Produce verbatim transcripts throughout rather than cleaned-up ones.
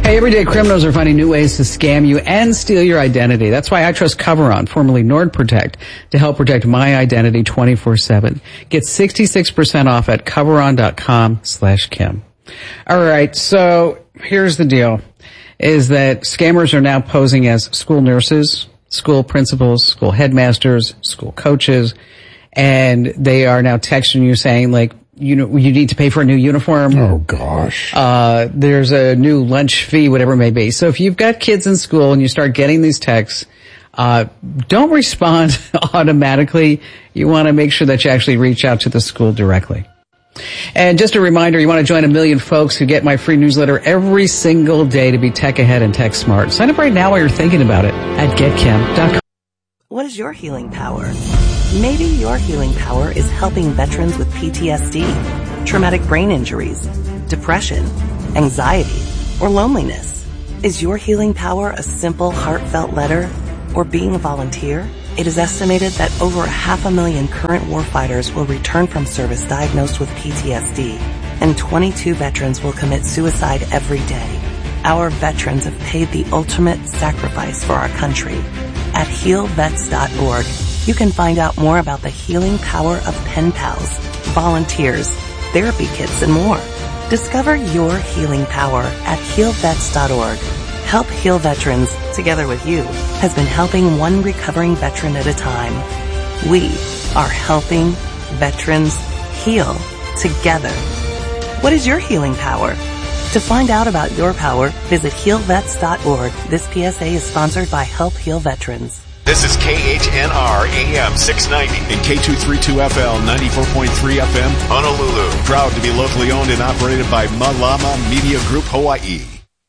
Hey, everyday criminals are finding new ways to scam you and steal your identity. That's why I trust Coveron, formerly NordProtect, to help protect my identity twenty-four seven. Get sixty-six percent off at coveron.com slash Kim. All right, so here's the deal, is that scammers are now posing as school nurses, school principals, school headmasters, school coaches, and they are now texting you saying, like, you know, you need to pay for a new uniform. Oh, gosh. Uh, there's a new lunch fee, whatever it may be. So if you've got kids in school and you start getting these texts, uh, don't respond automatically. You want to make sure that you actually reach out to the school directly. And just a reminder, you want to join a million folks who get my free newsletter every single day to be tech ahead and tech smart. Sign up right now while you're thinking about it at get kim dot com. What is your healing power? Maybe your healing power is helping veterans with P T S D, traumatic brain injuries, depression, anxiety, or loneliness. Is your healing power a simple, heartfelt letter or being a volunteer? It is estimated that over a half a million current warfighters will return from service diagnosed with P T S D, and twenty-two veterans will commit suicide every day. Our veterans have paid the ultimate sacrifice for our country. At heal vets dot org, you can find out more about the healing power of pen pals, volunteers, therapy kits, and more. Discover your healing power at heal vets dot org. Help Heal Veterans, together with you, has been helping one recovering veteran at a time. We are helping veterans heal together. What is your healing power? To find out about your power, visit heal vets dot org. This P S A is sponsored by Help Heal Veterans. This is K H N R A M six ninety and K two thirty-two F L ninety-four point three F M, Honolulu. Proud to be locally owned and operated by Malama Media Group, Hawaii.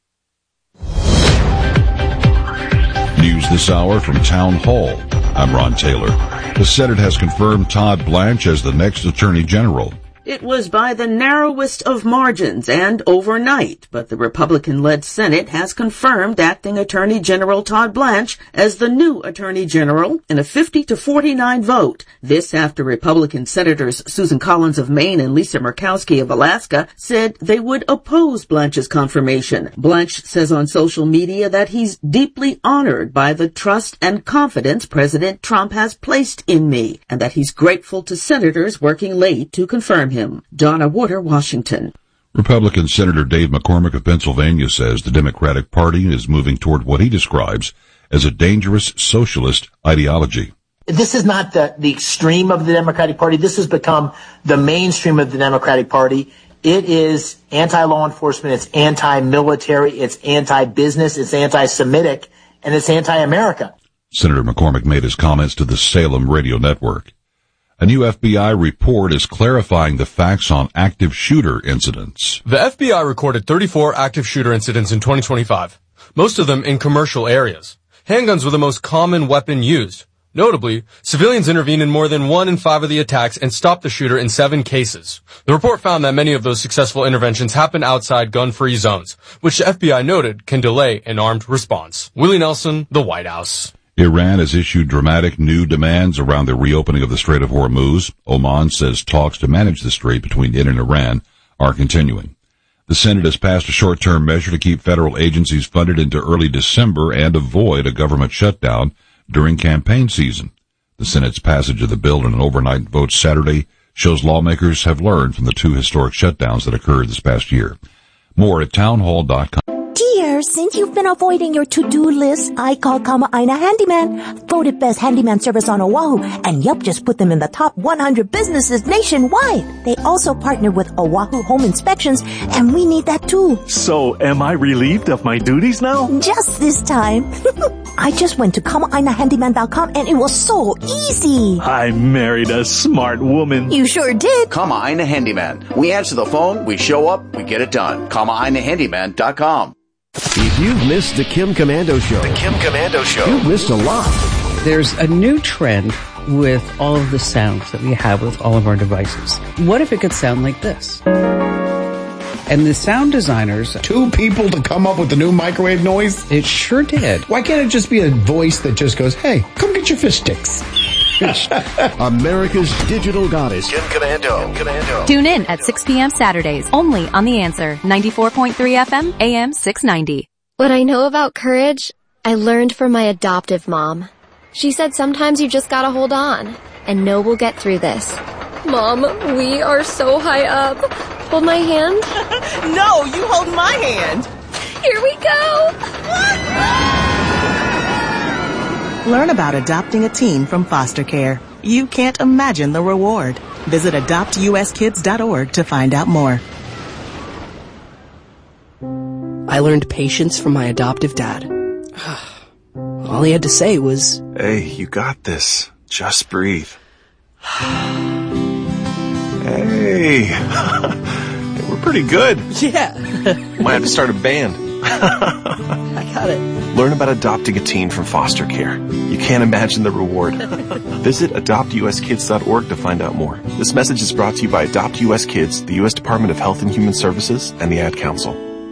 News this hour from Town Hall. I'm Ron Taylor. The Senate has confirmed Todd Blanche as the next Attorney General. It was by the narrowest of margins and overnight, but the Republican-led Senate has confirmed Acting Attorney General Todd Blanche as the new Attorney General in a fifty to forty-nine vote. This after Republican Senators Susan Collins of Maine and Lisa Murkowski of Alaska said they would oppose Blanche's confirmation. Blanche says on social media that he's deeply honored by the trust and confidence President Trump has placed in me, and that he's grateful to senators working late to confirm him. Him. Donna Water, Washington. Republican Senator Dave McCormick of Pennsylvania says the Democratic Party is moving toward what he describes as a dangerous socialist ideology. This is not the, the extreme of the Democratic Party. This has become the mainstream of the Democratic Party. It is anti-law enforcement, it's anti-military, it's anti-business, it's anti-Semitic, and it's anti-America. Senator McCormick made his comments to the Salem Radio Network. A new F B I report is clarifying the facts on active shooter incidents. The F B I recorded thirty-four active shooter incidents in twenty twenty-five, most of them in commercial areas. Handguns were the most common weapon used. Notably, civilians intervened in more than one in five of the attacks and stopped the shooter in seven cases. The report found that many of those successful interventions happened outside gun-free zones, which the F B I noted can delay an armed response. Willie Nelson, the White House. Iran has issued dramatic new demands around the reopening of the Strait of Hormuz. Oman says talks to manage the strait between it and Iran are continuing. The Senate has passed a short-term measure to keep federal agencies funded into early December and avoid a government shutdown during campaign season. The Senate's passage of the bill in an overnight vote Saturday shows lawmakers have learned from the two historic shutdowns that occurred this past year. More at townhall dot com. Dear, since you've been avoiding your to-do list, I called Kama'aina Handyman, voted best handyman service on Oahu, and Yelp just put them in the top one hundred businesses nationwide. They also partnered with Oahu Home Inspections, and we need that too. So, am I relieved of my duties now? Just this time. I just went to Kama'aina Handyman dot com, and it was so easy. I married a smart woman. You sure did. Kama'aina Handyman. We answer the phone, we show up, we get it done. Kama'aina Handyman dot com. If you've missed the Kim Komando Show, The Kim Komando Show, you've missed a lot. There's a new trend with all of the sounds that we have with all of our devices. What if it could sound like this? And the sound designers... Two people to come up with the new microwave noise? It sure did. Why can't it just be a voice that just goes, hey, come get your fish sticks? America's digital goddess. Kim Commando. Kim Commando. Tune in at six p.m. Saturdays, only on The Answer, ninety-four point three F M, A M six ninety. What I know about courage, I learned from my adoptive mom. She said sometimes you just gotta hold on, and know we'll get through this. Mom, we are so high up. Hold my hand. No, you hold my hand. Here we go. Learn about adopting a teen from foster care. You can't imagine the reward. Visit adopt u s kids dot org to find out more. I learned patience from my adoptive dad. All he had to say was, "Hey, you got this. Just breathe." Hey, we're pretty good. Yeah. Might have to start a band. I got it. Learn about adopting a teen from foster care. You can't imagine the reward. Visit adopt u s kids dot org to find out more. This message is brought to you by Adopt U S Kids, the U S Department of Health and Human Services, and the Ad Council.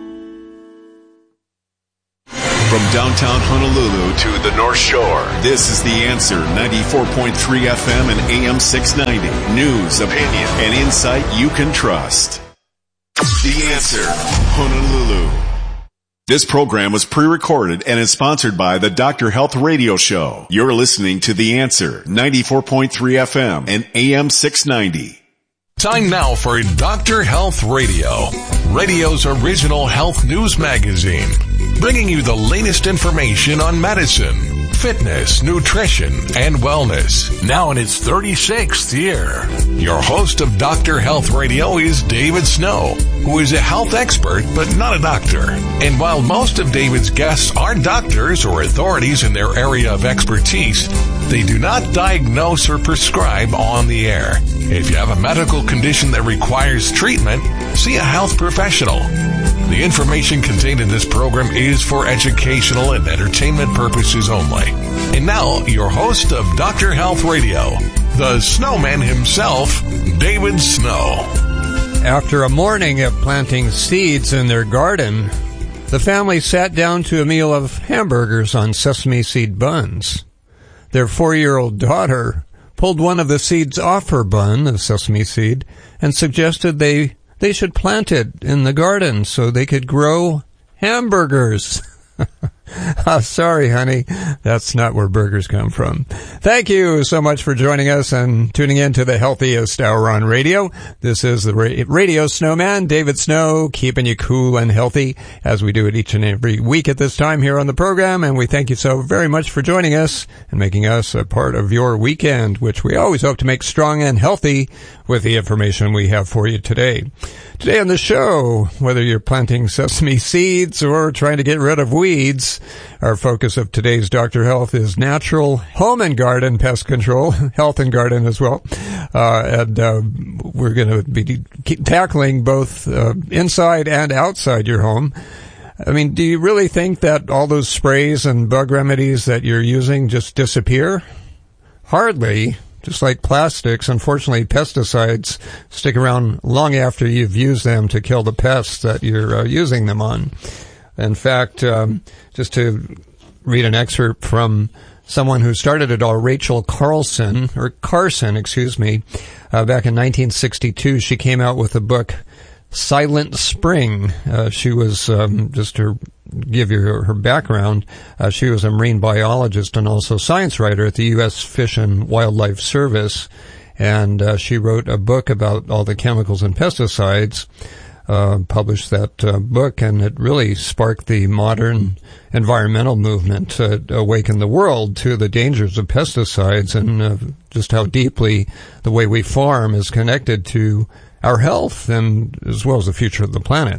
From downtown Honolulu to the North Shore, this is The Answer, ninety-four point three F M and A M six ninety. News, opinion, and insight you can trust. The Answer, Honolulu. This program was pre-recorded and is sponsored by the Doctor Health Radio Show. You're listening to The Answer, ninety-four point three F M and A M six ninety. Time now for Doctor Health Radio, radio's original health news magazine, bringing you the latest information on medicine, fitness, nutrition, and wellness. Now in its thirty-sixth year, your host of Doctor Health Radio is David Snow, who is a health expert but not a doctor. And while most of David's guests are doctors or authorities in their area of expertise, they do not diagnose or prescribe on the air. If you have a medical condition that requires treatment, see a health professional. The information contained in this program is for educational and entertainment purposes only. And now, your host of Doctor Health Radio, the snowman himself, David Snow. After a morning of planting seeds in their garden, the family sat down to a meal of hamburgers on sesame seed buns. Their four-year-old daughter pulled one of the seeds off her bun, the sesame seed, and suggested they they should plant it in the garden so they could grow hamburgers. Oh, sorry, honey. That's not where burgers come from. Thank you so much for joining us and tuning in to the healthiest hour on radio. This is the Radio Snowman, David Snow, keeping you cool and healthy as we do it each and every week at this time here on the program. And we thank you so very much for joining us and making us a part of your weekend, which we always hope to make strong and healthy with the information we have for you today. Today on the show, whether you're planting sesame seeds or trying to get rid of weeds, our focus of today's Doctor Health is natural home and garden pest control, health and garden as well. Uh, and uh, we're going to be tackling both uh, inside and outside your home. I mean, do you really think that all those sprays and bug remedies that you're using just disappear? Hardly. Just like plastics, unfortunately, pesticides stick around long after you've used them to kill the pests that you're uh, using them on. In fact, um, just to read an excerpt from someone who started it all, Rachel Carlson, or Carson, excuse me, uh, back in nineteen sixty-two, she came out with a book, Silent Spring. Uh, she was, um, just to give you her, her background, uh, she was a marine biologist and also science writer at the U S Fish and Wildlife Service, and uh, she wrote a book about all the chemicals and pesticides, uh, published that uh, book, and it really sparked the modern environmental movement to awaken the world to the dangers of pesticides and uh, just how deeply the way we farm is connected to our health and as well as the future of the planet.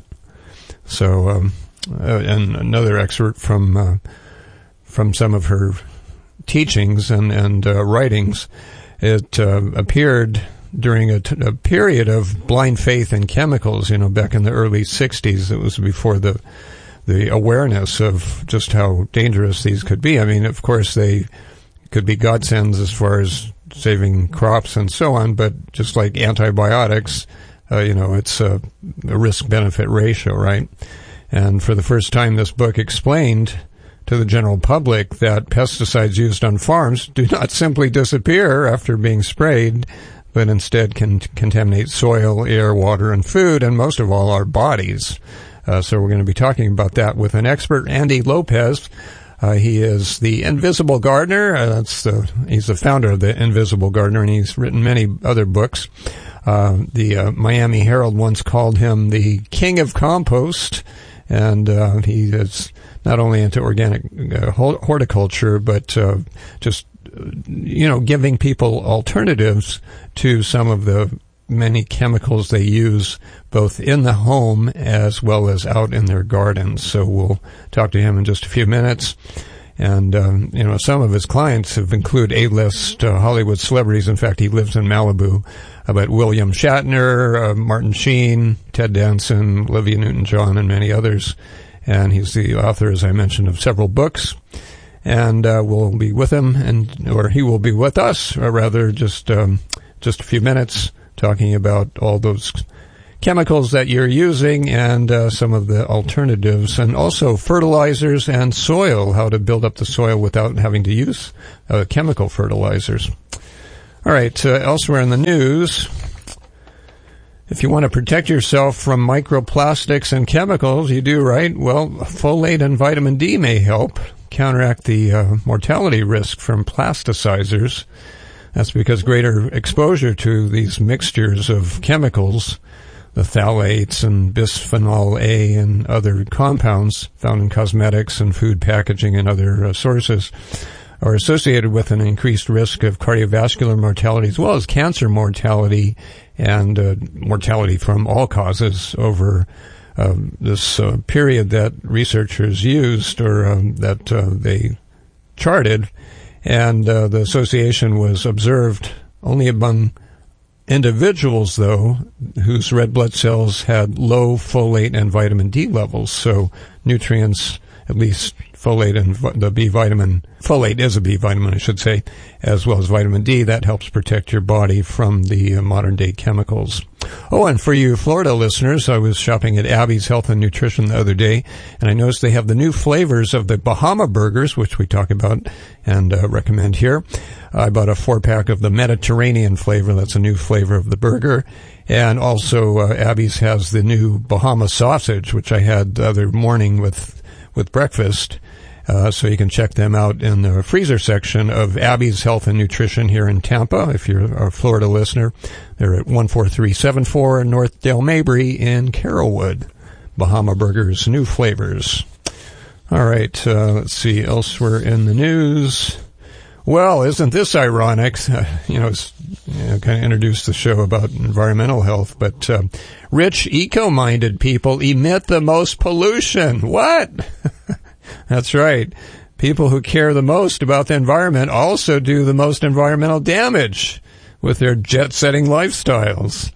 So, um, uh, and another excerpt from uh, from some of her teachings and and uh, writings. It uh, appeared during a, t- a period of blind faith in chemicals. You know, back in the early sixties, it was before the the awareness of just how dangerous these could be. I mean, of course, they could be godsends as far as saving crops and so on, but just like antibiotics, uh, you know, it's a, a risk-benefit ratio, right? And for the first time, this book explained to the general public that pesticides used on farms do not simply disappear after being sprayed, but instead can contaminate soil, air, water, and food, and most of all, our bodies. Uh, so we're going to be talking about that with an expert, Andy Lopez. Uh, he is the Invisible Gardener. Uh, that's the, he's the founder of the Invisible Gardener, and he's written many other books. Uh, the uh, Miami Herald once called him the King of Compost, and uh, he is not only into organic uh, horticulture, but uh, just you know, giving people alternatives to some of the many chemicals they use both in the home as well as out in their gardens. So we'll talk to him in just a few minutes. And, um, you know, some of his clients have included A-list uh, Hollywood celebrities. In fact, he lives in Malibu. Uh, but William Shatner, uh, Martin Sheen, Ted Danson, Olivia Newton-John, and many others. And he's the author, as I mentioned, of several books. And uh, we'll be with him, and or he will be with us, or rather, just um, just a few minutes, talking about all those chemicals that you're using and uh, some of the alternatives, and also fertilizers and soil, how to build up the soil without having to use uh, chemical fertilizers. All right, uh, elsewhere in the news, if you want to protect yourself from microplastics and chemicals, you do, right? Well, folate and vitamin D may help counteract the uh, mortality risk from plasticizers. That's because greater exposure to these mixtures of chemicals, the phthalates and bisphenol A and other compounds found in cosmetics and food packaging and other uh, sources, are associated with an increased risk of cardiovascular mortality as well as cancer mortality and uh, mortality from all causes over Um, this uh, period that researchers used or um, that uh, they charted, and uh, the association was observed only among individuals, though, whose red blood cells had low folate and vitamin D levels. So nutrients, at least folate and vi- the B vitamin, folate is a B vitamin, I should say, as well as vitamin D, that helps protect your body from the uh, modern day chemicals. Oh, and for you Florida listeners, I was shopping at Abby's Health and Nutrition the other day, and I noticed they have the new flavors of the Bahama burgers, which we talk about and uh, recommend here. I bought a four-pack of the Mediterranean flavor. That's a new flavor of the burger. And also uh, Abby's has the new Bahama sausage, which I had the other morning with, with breakfast. Uh, so you can check them out in the freezer section of Abby's Health and Nutrition here in Tampa. If you're a Florida listener, they're at one four three seven four North Dale Mabry in Carrollwood. Bahama Burgers, new flavors. All right, uh, let's see, elsewhere in the news. Well, isn't this ironic? Uh, you know, it's, you know, kind of introduced the show about environmental health, but uh, rich, eco-minded people emit the most pollution. What? That's right. People who care the most about the environment also do the most environmental damage with their jet-setting lifestyles.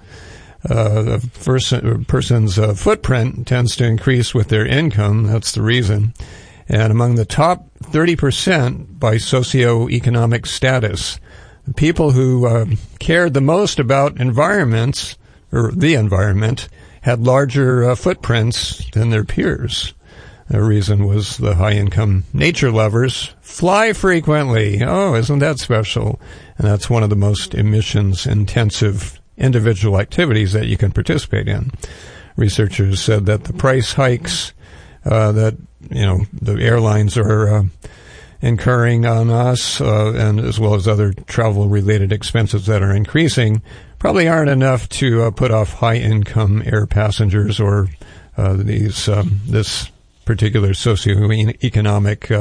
Uh, the person, person's uh, footprint tends to increase with their income. That's the reason. And among the top thirty percent by socioeconomic status, the people who uh, cared the most about environments, or the environment, had larger uh, footprints than their peers. The reason was the high-income nature lovers fly frequently. Oh, isn't that special? And that's one of the most emissions-intensive individual activities that you can participate in. Researchers said that the price hikes uh, that, you know, the airlines are uh, incurring on us, uh, and as well as other travel-related expenses that are increasing, probably aren't enough to uh, put off high-income air passengers or uh, these um, this particular socioeconomic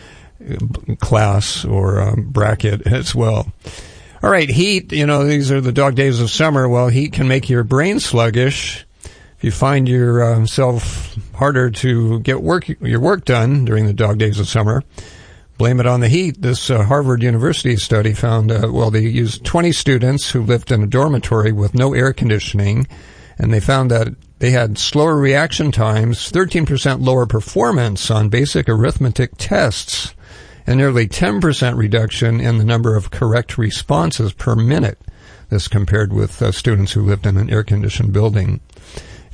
uh, class or um, bracket as well. All right, heat, you know, these are the dog days of summer. Well, heat can make your brain sluggish. If you find yourself uh, harder to get work your work done during the dog days of summer, blame it on the heat. This uh, Harvard University study found, uh, well, they used twenty students who lived in a dormitory with no air conditioning, and they found that they had slower reaction times, thirteen percent lower performance on basic arithmetic tests, and nearly ten percent reduction in the number of correct responses per minute. This compared with uh, students who lived in an air-conditioned building.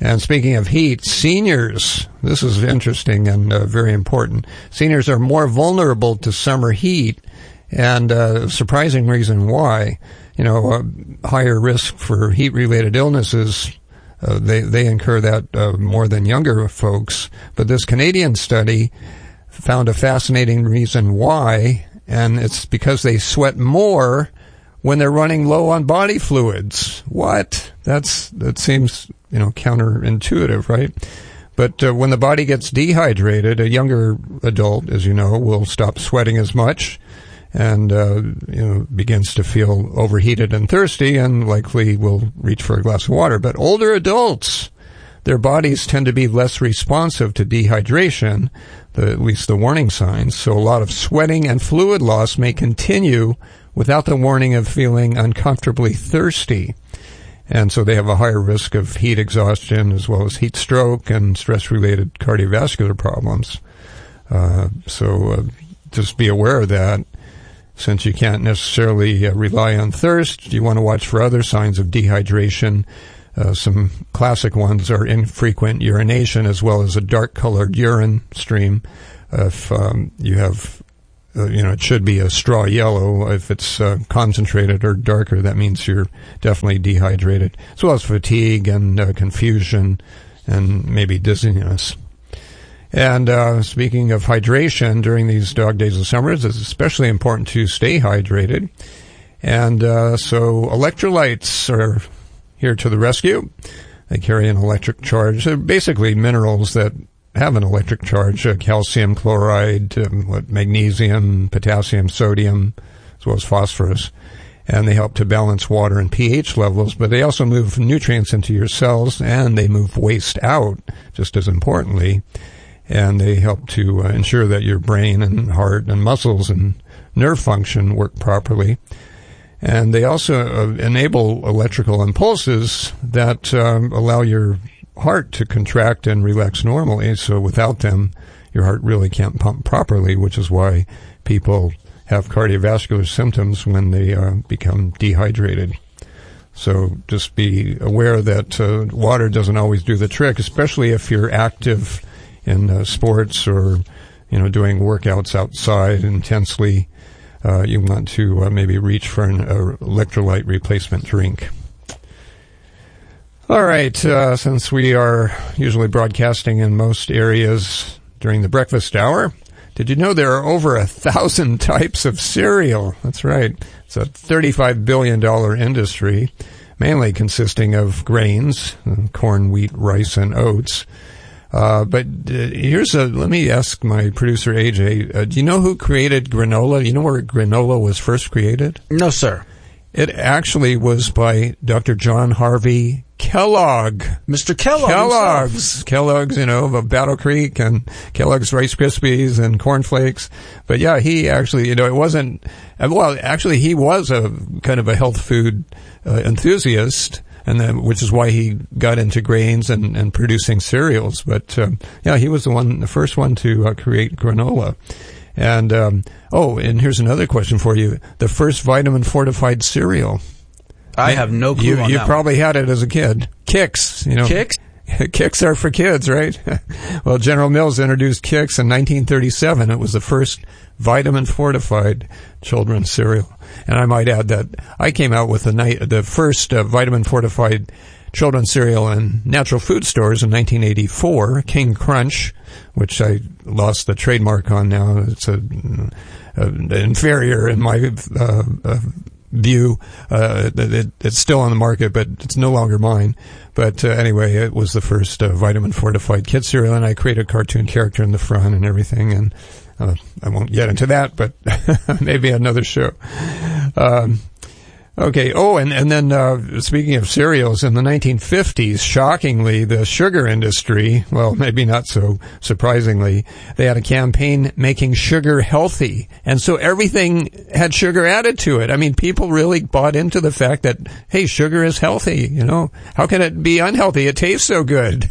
And speaking of heat, seniors, this is interesting and uh, very important. Seniors are more vulnerable to summer heat, and uh, surprising reason why. You know, uh, higher risk for heat-related illnesses. Uh, they they incur that uh, more than younger folks. But this Canadian study found a fascinating reason why, and it's because they sweat more when they're running low on body fluids. What? That's that seems, you know, counterintuitive, right? But uh, when the body gets dehydrated, a younger adult, as you know, will stop sweating as much and, uh, you know, begins to feel overheated and thirsty and likely will reach for a glass of water. But older adults, their bodies tend to be less responsive to dehydration, the, at least the warning signs. So a lot of sweating and fluid loss may continue without the warning of feeling uncomfortably thirsty. And so they have a higher risk of heat exhaustion as well as heat stroke and stress-related cardiovascular problems. Uh, so uh, just be aware of that. Since you can't necessarily uh, rely on thirst, you want to watch for other signs of dehydration. Uh, some classic ones are infrequent urination as well as a dark-colored urine stream. If um, you have, uh, you know, it should be a straw yellow. If it's uh, concentrated or darker, that means you're definitely dehydrated, as well as fatigue and uh, confusion and maybe dizziness. And uh, speaking of hydration, during these dog days of summer, it's especially important to stay hydrated. And uh, so electrolytes are here to the rescue. They carry an electric charge. They're basically minerals that have an electric charge, uh, calcium chloride, um, what, magnesium, potassium, sodium, as well as phosphorus. And they help to balance water and pH levels, but they also move nutrients into your cells, and they move waste out, just as importantly. And they help to uh, ensure that your brain and heart and muscles and nerve function work properly. And they also uh, enable electrical impulses that um, allow your heart to contract and relax normally. So without them, your heart really can't pump properly, which is why people have cardiovascular symptoms when they uh, become dehydrated. So just be aware that uh, water doesn't always do the trick, especially if you're active in uh, sports or, you know, doing workouts outside intensely. Uh, you want to uh, maybe reach for an uh, electrolyte replacement drink. All right, uh, since we are usually broadcasting in most areas during the breakfast hour, did you know there are over a thousand types of cereal? That's right. It's a thirty-five billion dollars industry, mainly consisting of grains, corn, wheat, rice, and oats. Uh, but uh, here's a, let me ask my producer, A J, uh, do you know who created granola? You know where granola was first created? No, sir. It actually was by Doctor John Harvey Kellogg. Mister Kellogg. Kellogg's. Himself. Kellogg's, you know, of Battle Creek and Kellogg's Rice Krispies and Corn Flakes. But yeah, he actually, you know, it wasn't, well, actually he was a kind of a health food uh, enthusiast. And then, which is why he got into grains and, and producing cereals. But, um, yeah, he was the one, the first one to uh, create granola. And, um, oh, and here's another question for you. The first vitamin fortified cereal. I have no clue you, on you that. You probably had it as a kid. Kix, you know. Kix? Kix are for kids, right? Well, General Mills introduced Kix in nineteen thirty-seven. It was the first vitamin fortified children's cereal. And I might add that I came out with the night, the first uh, vitamin fortified children's cereal in natural food stores in nineteen eighty-four, King Crunch, which I lost the trademark on now. It's a, a inferior in my uh, uh, view. Uh, it, it's still on the market, but it's no longer mine. But uh, anyway, it was the first uh, vitamin fortified kid cereal, and I created a cartoon character in the front and everything. And uh, I won't get into that, but maybe another show. Um, Okay. Oh, and, and then, uh, speaking of cereals, in the nineteen fifties, shockingly, the sugar industry, well, maybe not so surprisingly, they had a campaign making sugar healthy. And so everything had sugar added to it. I mean, people really bought into the fact that, hey, sugar is healthy, you know. How can it be unhealthy? It tastes so good.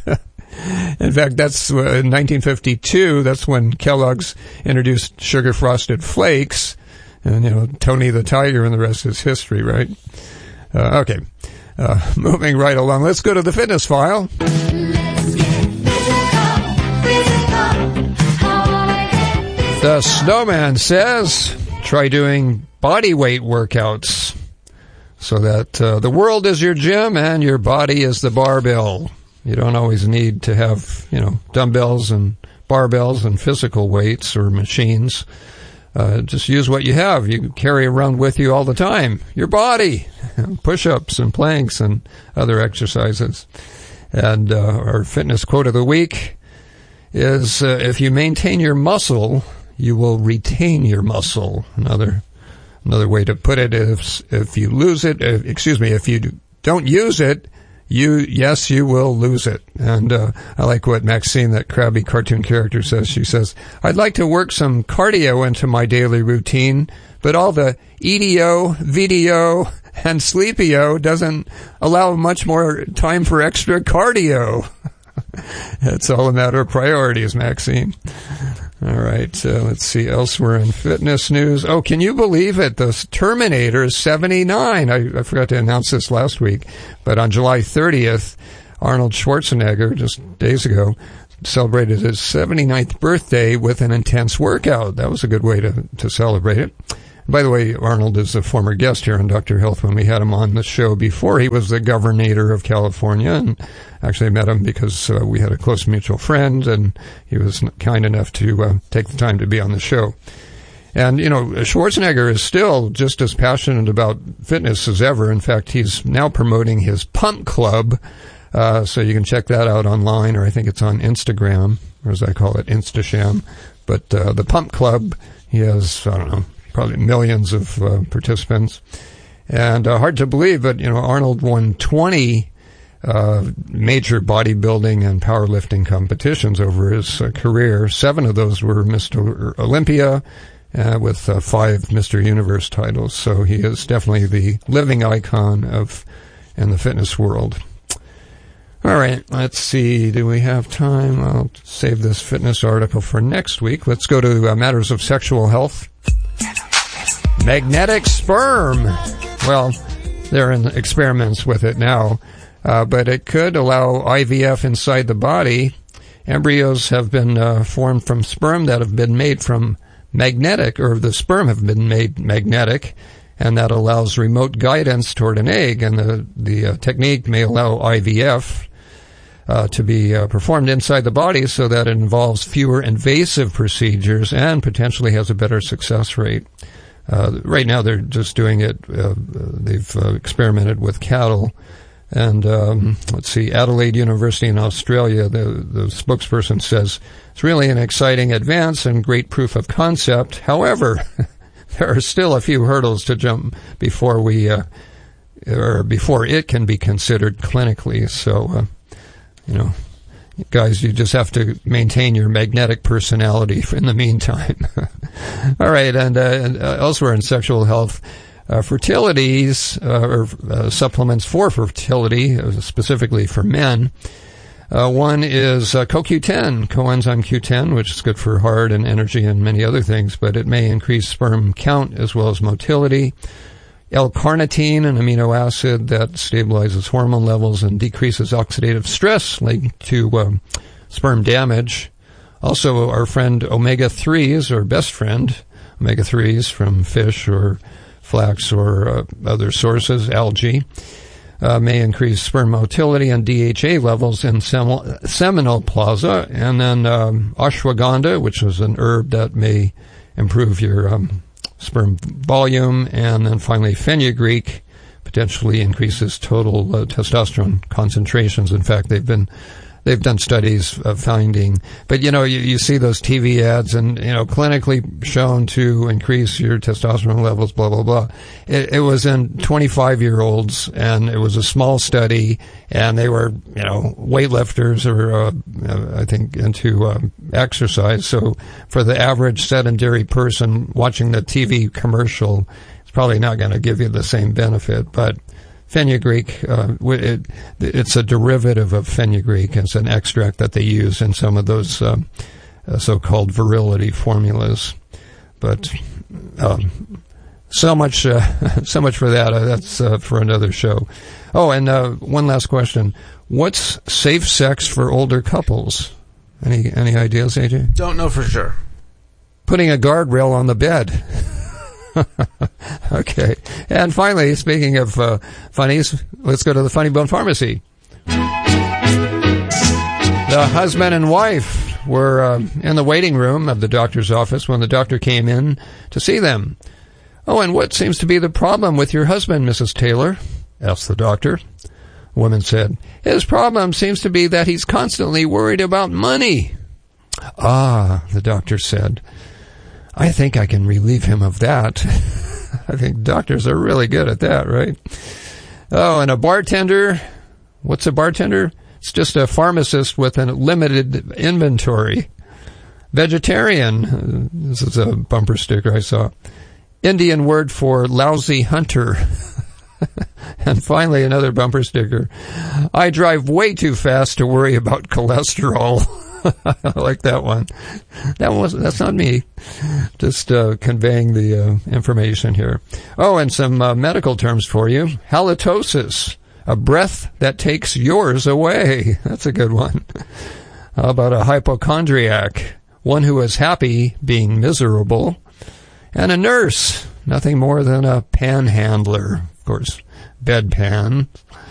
In fact, that's uh, in nineteen fifty-two, that's when Kellogg's introduced sugar frosted flakes. And, you know, Tony the Tiger and the rest is history, right? Uh, okay. Uh, moving right along. Let's go to the fitness file. The Snowman says, try doing body weight workouts so that uh, the world is your gym and your body is the barbell. You don't always need to have, you know, dumbbells and barbells and physical weights or machines. Uh, just use what you have. You carry around with you all the time. Your body. Push-ups and planks and other exercises. And uh, our fitness quote of the week is, uh, if you maintain your muscle, you will retain your muscle. Another another way to put it is, if you lose it, uh, excuse me, if you don't use it, you, yes, you will lose it. And uh, I like what Maxine, that crabby cartoon character, says. She says, I'd like to work some cardio into my daily routine, but all the E D O, V D O, and Sleepio doesn't allow much more time for extra cardio. It's all a matter of priorities, Maxine. All right, uh, let's see, elsewhere in fitness news. Oh, can you believe it? The Terminator is seventy-nine. I, I forgot to announce this last week, but on July thirtieth, Arnold Schwarzenegger, just days ago, celebrated his seventy-ninth birthday with an intense workout. That was a good way to, to celebrate it. By the way, Arnold is a former guest here on Doctor Health when we had him on the show before. He was the governor of California, and actually I met him because uh, we had a close mutual friend, and he was kind enough to uh, take the time to be on the show. And, you know, Schwarzenegger is still just as passionate about fitness as ever. In fact, he's now promoting his Pump Club, uh, so you can check that out online, or I think it's on Instagram, or as I call it, Instasham. But uh, the Pump Club, he has, I don't know, probably millions of uh, participants. And uh, hard to believe, but, you know, Arnold won twenty uh, major bodybuilding and powerlifting competitions over his uh, career. Seven of those were Mister Olympia, uh, with uh, five Mister Universe titles. So he is definitely the living icon of in the fitness world. All right, let's see. Do we have time? I'll save this fitness article for next week. Let's go to uh, matters of sexual health. Magnetic sperm. Well, they're in experiments with it now, uh, but it could allow I V F inside the body. Embryos have been uh, formed from sperm that have been made from magnetic, or the sperm have been made magnetic, and that allows remote guidance toward an egg. And the, the uh, technique may allow I V F uh, to be uh, performed inside the body so that it involves fewer invasive procedures and potentially has a better success rate. Uh, right now they're just doing it, uh, they've uh, experimented with cattle. And um, let's see, Adelaide University in Australia, the, the spokesperson says, it's really an exciting advance and great proof of concept. However, there are still a few hurdles to jump before we, uh, or before it can be considered clinically. So, uh, you know, guys, you just have to maintain your magnetic personality in the meantime. All right, and, uh, and uh, elsewhere in sexual health, uh, fertilities, uh, or uh, supplements for fertility, uh, specifically for men. Uh, one is uh, Co Q ten, coenzyme Q ten, which is good for heart and energy and many other things, but it may increase sperm count as well as motility. L-carnitine, an amino acid that stabilizes hormone levels and decreases oxidative stress linked to um, sperm damage. Also, our friend omega threes, or best friend, omega threes from fish or flax or uh, other sources, algae, uh, may increase sperm motility and D H A levels in sem- seminal plaza. And then um, ashwagandha, which is an herb that may improve your um, sperm volume. And then finally, fenugreek potentially increases total uh, testosterone concentrations. In fact, they've been they've done studies of finding, but you know, you, you see those T V ads and, you know, clinically shown to increase your testosterone levels, blah, blah, blah. It, it was in twenty-five year olds, and it was a small study, and they were, you know, weightlifters or, uh, I think into, um, exercise. So for the average sedentary person watching the T V commercial, it's probably not going to give you the same benefit, but fenugreek, uh, it, it's a derivative of fenugreek. It's an extract that they use in some of those um, uh, so-called virility formulas. But um, so much, uh, so much for that. Uh, that's uh, for another show. Oh, and uh, one last question: what's safe sex for older couples? Any any ideas, A J? Don't know for sure. putting a guardrail on the bed. Okay. And finally, speaking of uh, funnies, let's go to the Funny Bone Pharmacy. The husband and wife were uh, in the waiting room of the doctor's office when the doctor came in to see them. "Oh, and what seems to be the problem with your husband, Missus Taylor?" asked the doctor. The woman said, "His problem seems to be that he's constantly worried about money." "Ah," the doctor said, "I think I can relieve him of that." I think doctors are really good at that, right? Oh, and a bartender. What's a bartender? It's just a pharmacist with a limited inventory. Vegetarian. This is a bumper sticker I saw. Indian word for lousy hunter. And finally, another bumper sticker. "I drive way too fast to worry about cholesterol." I like that one. That was that's not me. Just uh, conveying the uh, information here. Oh, and some uh, medical terms for you. Halitosis, a breath that takes yours away. That's a good one. How about a hypochondriac, one who is happy being miserable. And a nurse, nothing more than a panhandler, of course, bedpan.